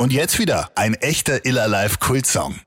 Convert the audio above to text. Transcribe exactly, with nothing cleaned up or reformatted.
Und jetzt wieder ein echter Ill Alive Kultsong.